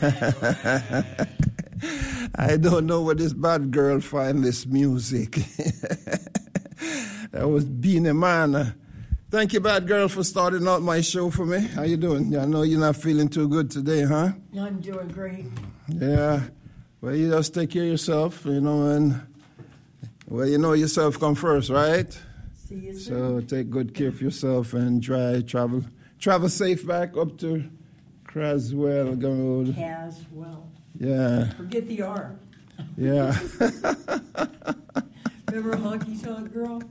I don't know where this bad girl find this music. That was Beenie Man. Thank you, bad girl, for starting out my show for me. How you doing? I know you're not feeling too good today, huh? I'm doing great. Yeah. Well, you just take care of yourself, and well, you know yourself come first, right? See you soon. So take good care of yourself and travel safe back up to Craswell Road. Caswell. Yeah. Forget the R. Yeah. Remember Honky Tonk Girl?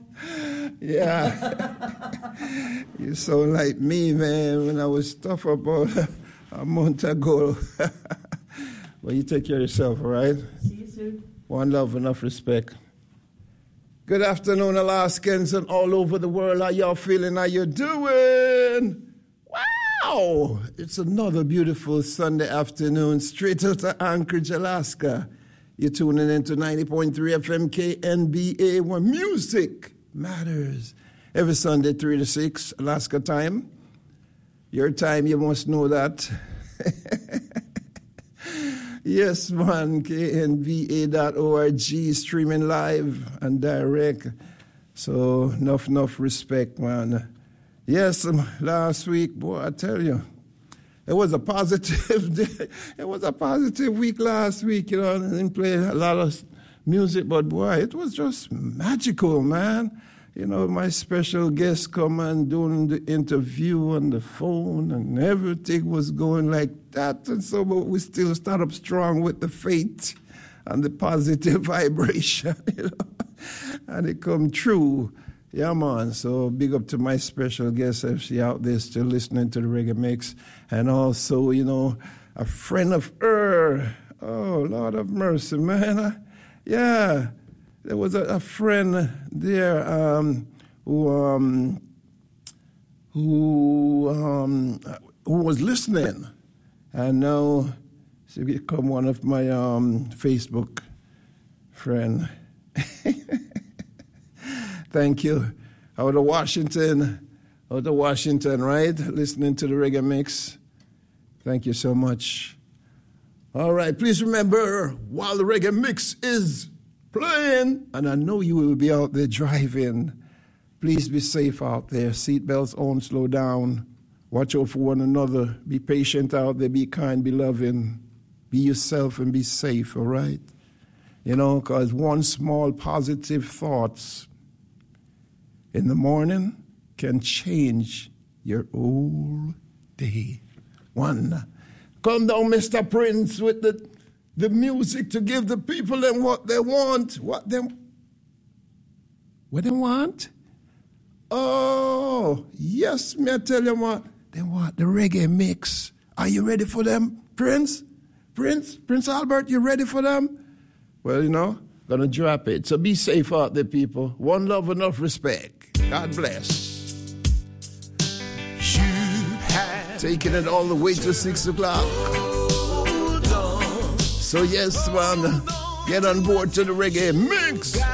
Yeah. You sound like me, man, when I was tough about a month ago. Well, you take care of yourself, all right? See you soon. One love, enough respect. Good afternoon, Alaskans and all over the world. How y'all feeling? How you doing? Wow! It's another beautiful Sunday afternoon straight out of Anchorage, Alaska. You're tuning into 90.3 FM KNBA, where music matters. Every Sunday, 3 to 6, Alaska time. Your time, you must know that. Yes, man, knva.org, streaming live and direct. So, enough respect, man. Yes, last week, boy, I tell you, it was a positive day. It was a positive week last week, I didn't play a lot of music, but boy, it was just magical, man. My special guest come and doing the interview on the phone, and everything was going like that. And so, but we still start up strong with the faith and the positive vibration, and it come true. Yeah, man. So big up to my special guest, if she out there still listening to the Reggae Mix, and also, a friend of her. Oh, Lord have mercy, man. Yeah. There was a friend there who was listening, and now she become one of my Facebook friend. Thank you. Out of Washington, right? Listening to the Reggae Mix. Thank you so much. All right, please remember, while the Reggae Mix is playing, and I know you will be out there driving, please be safe out there. Seatbelts on, slow down. Watch out for one another. Be patient out there. Be kind, be loving. Be yourself and be safe, all right? Because one small positive thoughts in the morning can change your whole day. One. Come down, Mr. Prince, with the music to give the people them what they want. What they want? Oh, yes, me I tell you what. They want the Reggae Mix. Are you ready for them, Prince? Prince Albert, you ready for them? Well, gonna drop it. So be safe out there, people. One love, enough respect. God bless. Taking it all the way to 6 o'clock. So yes, man, get on board to the Reggae Mix.